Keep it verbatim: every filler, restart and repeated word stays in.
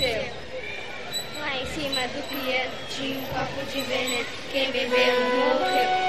aconteceu? Lá em cima do criança tinha um copo de veneno. Quem bebeu morreu.